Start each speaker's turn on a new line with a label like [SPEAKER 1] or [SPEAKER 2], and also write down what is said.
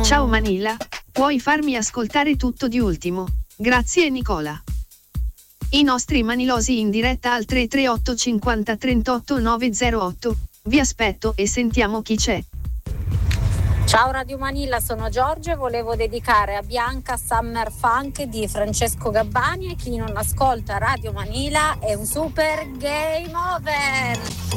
[SPEAKER 1] Ciao Manilla, puoi farmi ascoltare tutto di ultimo? Grazie Nicola. I nostri manilosi in diretta al 338 50 38 908. Vi aspetto e sentiamo chi c'è.
[SPEAKER 2] Ciao Radio Manilla, sono Giorgio e volevo dedicare a Bianca Summer Funk di Francesco Gabbani, e chi non ascolta Radio Manilla è un super game over.